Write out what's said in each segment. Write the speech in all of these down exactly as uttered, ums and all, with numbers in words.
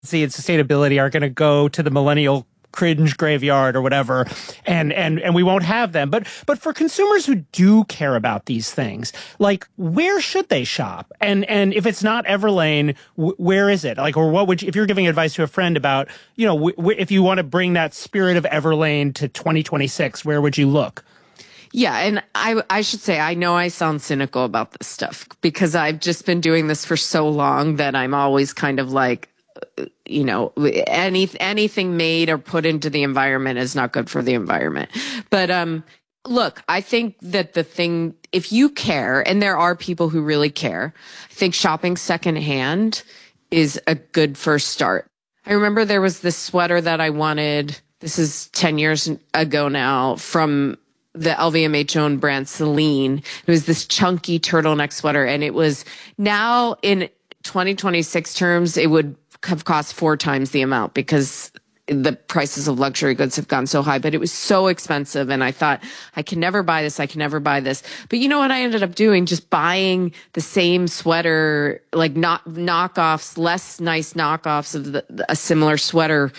and sustainability are going to go to the millennial cringe graveyard or whatever, and and and we won't have them. But but for consumers who do care about these things, like, where should they shop? And and if it's not Everlane, w- where is it? Like, or what would you, if you're giving advice to a friend about, you know, w- w- if you want to bring that spirit of Everlane to twenty twenty-six, where would you look? Yeah, and I I should say, I know I sound cynical about this stuff because I've just been doing this for so long that I'm always kind of like, you know, any anything made or put into the environment is not good for the environment. But um, look, I think that the thing, if you care, and there are people who really care, I think shopping secondhand is a good first start. I remember there was this sweater that I wanted, this is ten years ago now, from the L V M H owned brand Celine. It was this chunky turtleneck sweater, and it was, now in twenty twenty-six terms, it would have cost four times the amount because the prices of luxury goods have gone so high, but it was so expensive. And I thought, I can never buy this. I can never buy this. But you know what I ended up doing? Just buying the same sweater, like not knockoffs, less nice knockoffs of the, a similar sweater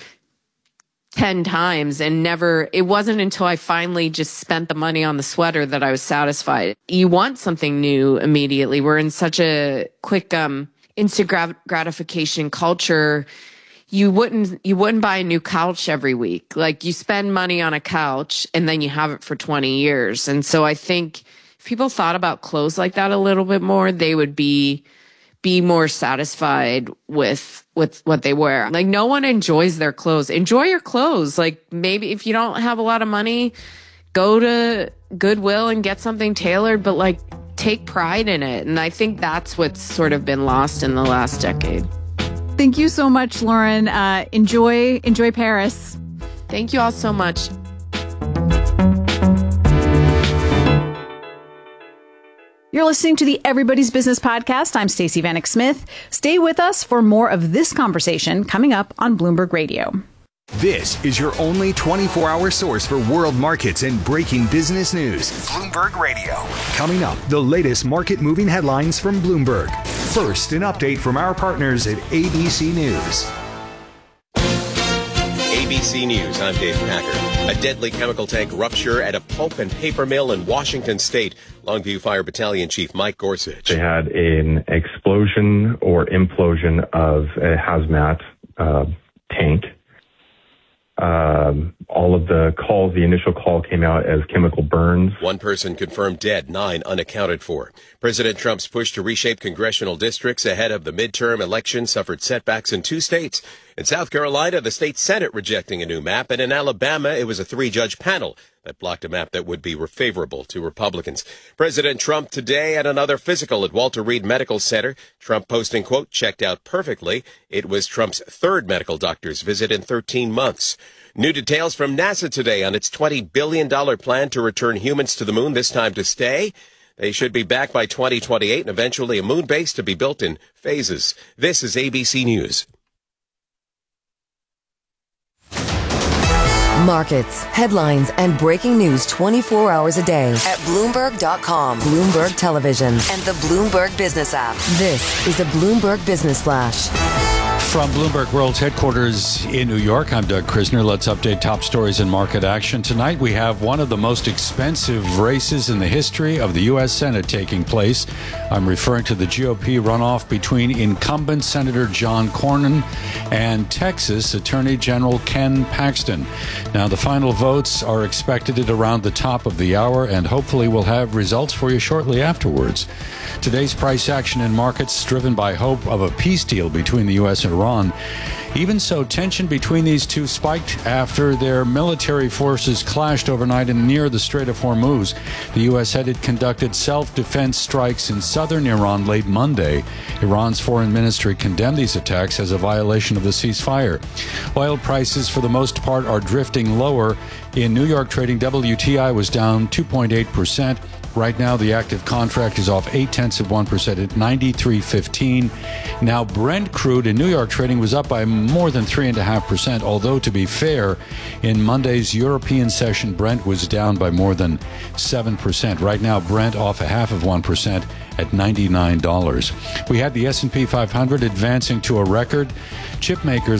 ten times, and never, it wasn't until I finally just spent the money on the sweater that I was satisfied. You want something new immediately. We're in such a quick, um, instant grat- gratification culture. You wouldn't, you wouldn't buy a new couch every week. Like, you spend money on a couch and then you have it for twenty years. And so I think if people thought about clothes like that a little bit more, they would be, be more satisfied with, with what they wear. Like, no one enjoys their clothes. Enjoy your clothes. Like, maybe if you don't have a lot of money, go to Goodwill and get something tailored, but like, take pride in it. And I think that's what's sort of been lost in the last decade. Thank you so much, Lauren. Uh, enjoy, enjoy Paris. Thank you all so much. You're listening to the Everybody's Business Podcast. I'm Stacey Vanek Smith. Stay with us for more of this conversation coming up on Bloomberg Radio. This is your only twenty-four hour source for world markets and breaking business news. Bloomberg Radio. Coming up, the latest market moving headlines from Bloomberg. First, an update from our partners at A B C News. A B C News, I'm Dave Packer. A deadly chemical tank rupture at a pulp and paper mill in Washington State. Longview Fire Battalion Chief Mike Gorsuch. They had an explosion or implosion of a hazmat uh, tank. Um, all of the calls, the initial call came out as chemical burns. One person confirmed dead, nine unaccounted for. President Trump's push to reshape congressional districts ahead of the midterm election suffered setbacks in two states. In South Carolina, the state Senate rejecting a new map, and in Alabama, it was a three-judge panel that blocked a map that would be favorable to Republicans. President Trump today at another physical at Walter Reed Medical Center. Trump posting, quote, checked out perfectly. It was Trump's third medical doctor's visit in thirteen months. New details from NASA today on its twenty billion dollars plan to return humans to the moon, this time to stay. They should be back by twenty twenty-eight and eventually a moon base to be built in phases. This is A B C News. Markets, headlines, and breaking news twenty-four hours a day at Bloomberg dot com, Bloomberg Television, and the Bloomberg Business app. This is a Bloomberg Business Flash. From Bloomberg World's headquarters in New York, I'm Doug Krisner. Let's update top stories in market action. Tonight, we have one of the most expensive races in the history of the U S Senate taking place. I'm referring to the G O P runoff between incumbent Senator John Cornyn and Texas Attorney General Ken Paxton. Now, the final votes are expected at around the top of the hour, and hopefully we'll have results for you shortly afterwards. Today's price action in markets driven by hope of a peace deal between the U S and Iran. Even so, tension between these two spiked after their military forces clashed overnight in near the Strait of Hormuz. The U S had conducted self-defense strikes in southern Iran late Monday. Iran's foreign ministry condemned these attacks as a violation of the ceasefire. Oil prices, for the most part, are drifting lower. In New York trading, W T I was down two point eight percent. Right now, the active contract is off eight tenths of one percent at ninety-three fifteen. Now, Brent crude in New York trading was up by more than three and a half percent. Although, to be fair, in Monday's European session, Brent was down by more than seven percent. Right now, Brent off a half of one percent at ninety-nine dollars. We had the S and P five hundred advancing to a record. Chip makers